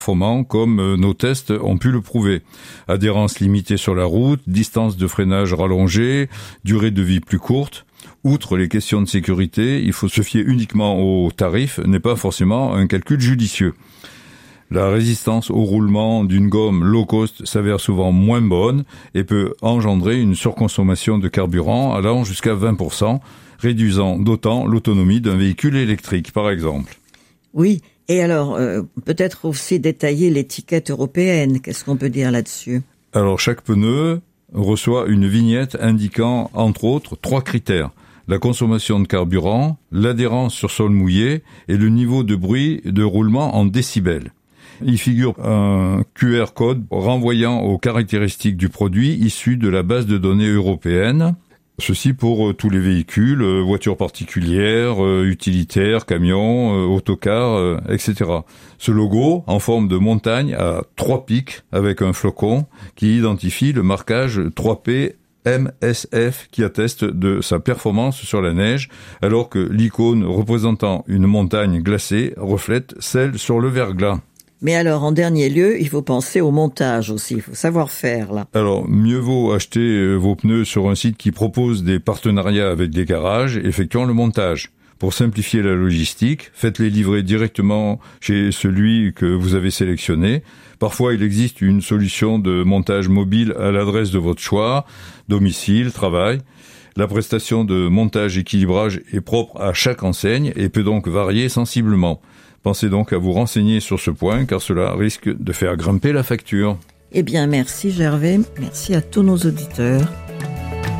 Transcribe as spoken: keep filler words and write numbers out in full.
performant comme nos tests ont pu le prouver. Adhérence limitée sur la route, distance de freinage rallongée, durée de vie plus courte. Outre les questions de sécurité, il faut se fier uniquement aux tarifs, n'est pas forcément un calcul judicieux. La résistance au roulement d'une gomme low cost s'avère souvent moins bonne et peut engendrer une surconsommation de carburant allant jusqu'à vingt pour cent, réduisant d'autant l'autonomie d'un véhicule électrique, par exemple. Oui, et alors, euh, peut-être aussi détailler l'étiquette européenne. Qu'est-ce qu'on peut dire là-dessus ? Alors, chaque pneu reçoit une vignette indiquant, entre autres, trois critères. La consommation de carburant, l'adhérence sur sol mouillé et le niveau de bruit de roulement en décibels. Il figure un Q R code renvoyant aux caractéristiques du produit issu de la base de données européenne. Ceci pour tous les véhicules, voitures particulières, utilitaires, camions, autocars, et cetera. Ce logo, en forme de montagne, a trois pics avec un flocon qui identifie le marquage trois P M S F qui atteste de sa performance sur la neige, alors que l'icône représentant une montagne glacée reflète celle sur le verglas. Mais alors, en dernier lieu, il faut penser au montage aussi, il faut savoir faire là. Alors, mieux vaut acheter vos pneus sur un site qui propose des partenariats avec des garages effectuant le montage. Pour simplifier la logistique, faites-les livrer directement chez celui que vous avez sélectionné. Parfois, il existe une solution de montage mobile à l'adresse de votre choix, domicile, travail. La prestation de montage-équilibrage est propre à chaque enseigne et peut donc varier sensiblement. Pensez donc à vous renseigner sur ce point car cela risque de faire grimper la facture. Eh bien, merci Gervais, merci à tous nos auditeurs.